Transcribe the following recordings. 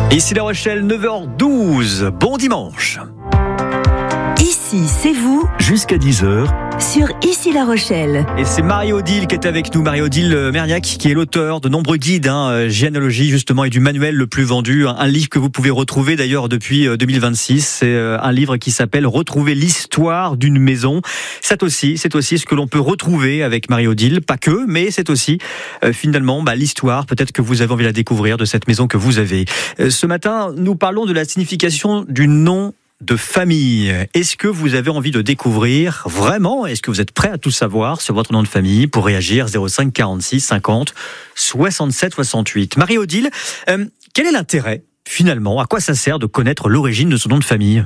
Ici La Rochelle, 9h12. Bon dimanche. Ici, c'est vous, jusqu'à 10h. sur Ici La Rochelle. Et c'est Marie-Odile qui est avec nous, Marie-Odile Merniac, qui est l'auteur de nombreux guides, généalogie justement, et du manuel le plus vendu, un livre que vous pouvez retrouver d'ailleurs depuis 2026. C'est un livre qui s'appelle Retrouver l'histoire d'une maison. C'est aussi ce que l'on peut retrouver avec Marie-Odile, pas que, mais c'est aussi finalement l'histoire, peut-être que vous avez envie de la découvrir, de cette maison que vous avez. Ce matin, nous parlons de la signification du nom de famille. Est-ce que vous avez envie de découvrir vraiment? Est-ce que vous êtes prêt à tout savoir sur votre nom de famille? Pour réagir, 05 46 50 67 68. Marie-Odile, quel est l'intérêt finalement? À quoi ça sert de connaître l'origine de son nom de famille?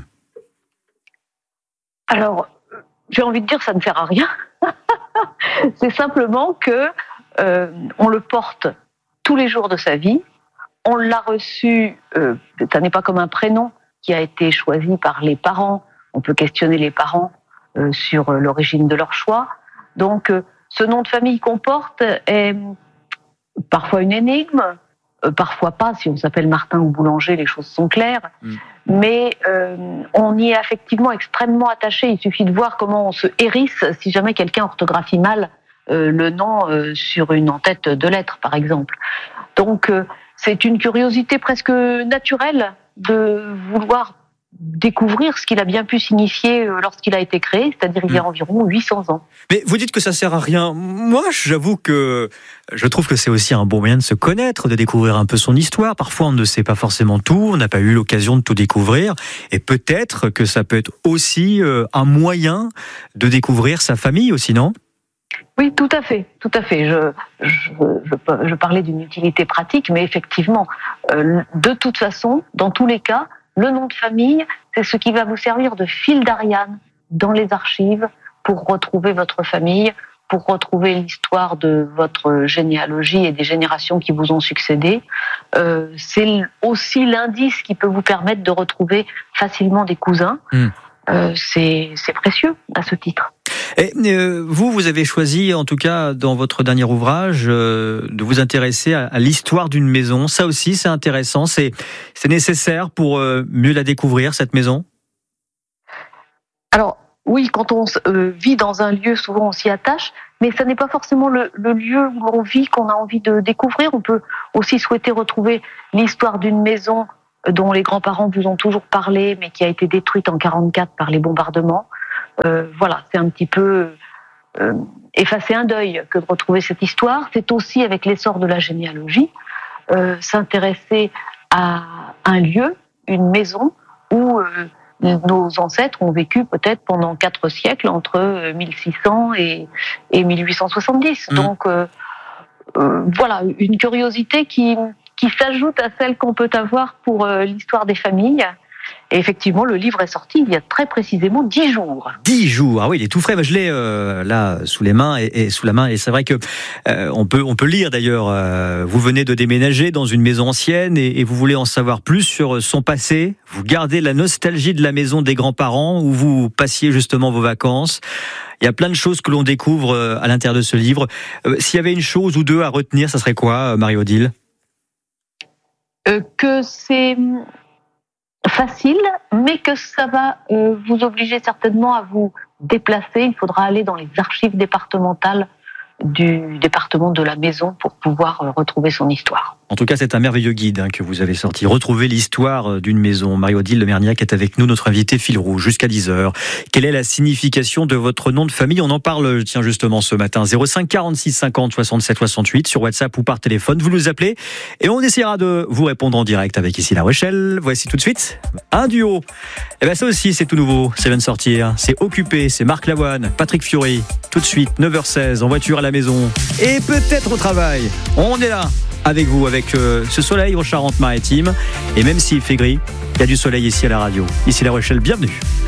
Alors, j'ai envie de dire ça ne sert à rien. C'est simplement que on le porte tous les jours de sa vie. On l'a reçu, ça n'est pas comme un prénom qui a été choisi par les parents. On peut questionner les parents sur l'origine de leur choix. Donc, ce nom de famille qu'on porte est parfois une énigme, parfois pas. Si on s'appelle Martin ou Boulanger, les choses sont claires. Mais on y est effectivement extrêmement attaché. Il suffit de voir comment on se hérisse si jamais quelqu'un orthographie mal le nom sur une en-tête de lettres, par exemple. Donc, c'est une curiosité presque naturelle de vouloir découvrir ce qu'il a bien pu signifier lorsqu'il a été créé, c'est-à-dire il y a environ 800 ans. Mais vous dites que ça sert à rien. Moi, j'avoue que je trouve que c'est aussi un bon moyen de se connaître, de découvrir un peu son histoire. Parfois, on ne sait pas forcément tout, on n'a pas eu l'occasion de tout découvrir. Et peut-être que ça peut être aussi un moyen de découvrir sa famille aussi, non ? Oui, tout à fait, tout à fait. Je parlais d'une utilité pratique, mais effectivement, de toute façon, dans tous les cas, le nom de famille, c'est ce qui va vous servir de fil d'Ariane dans les archives pour retrouver votre famille, pour retrouver l'histoire de votre généalogie et des générations qui vous ont succédé. C'est aussi l'indice qui peut vous permettre de retrouver facilement des cousins. C'est précieux à ce titre. Et vous avez choisi, en tout cas dans votre dernier ouvrage, de vous intéresser à l'histoire d'une maison. Ça aussi, c'est intéressant. C'est nécessaire pour mieux la découvrir, cette maison? Alors, oui, quand on vit dans un lieu, souvent on s'y attache, mais ça n'est pas forcément le lieu où l'on vit qu'on a envie de découvrir. On peut aussi souhaiter retrouver l'histoire d'une maison dont les grands-parents vous ont toujours parlé, mais qui a été détruite en 1944 par les bombardements. Voilà, c'est un petit peu effacer un deuil que de retrouver cette histoire. C'est aussi, avec l'essor de la généalogie, s'intéresser à un lieu, une maison, où nos ancêtres ont vécu peut-être pendant 4 siècles, entre 1600 et 1870. Donc, voilà, une curiosité qui s'ajoute à celle qu'on peut avoir pour l'histoire des familles. Et effectivement, le livre est sorti il y a très précisément 10 jours. 10 jours, ah oui, il est tout frais. Je l'ai là sous les mains et sous la main. Et c'est vrai que on peut lire d'ailleurs. Vous venez de déménager dans une maison ancienne et vous voulez en savoir plus sur son passé. Vous gardez la nostalgie de la maison des grands-parents où vous passiez justement vos vacances. Il y a plein de choses que l'on découvre à l'intérieur de ce livre. S'il y avait une chose ou deux à retenir, ça serait quoi, Marie-Odile ? Que c'est facile, mais que ça va vous obliger certainement à vous déplacer. Il faudra aller dans les archives départementales du département de la maison pour pouvoir retrouver son histoire. En tout cas, c'est un merveilleux guide que vous avez sorti. Retrouver l'histoire d'une maison. Marie-Odile Merniac est avec nous, notre invitée fil rouge, jusqu'à 10h. Quelle est la signification de votre nom de famille? On en parle, justement, ce matin. 05 46 50 67 68 sur WhatsApp ou par téléphone. Vous nous appelez et on essaiera de vous répondre en direct avec Ici La Rochelle. Voici tout de suite un duo. Et bien ça aussi, c'est tout nouveau. Ça vient de sortir. C'est Occupé. C'est Marc Lavoine, Patrick Fiori. Tout de suite, 9h16, en voiture à la maison. Et peut-être au travail. On est là. Avec vous, avec ce soleil aux Charentes-Maritimes. Et même s'il fait gris, il y a du soleil ici à la radio. Ici La Rochelle, bienvenue.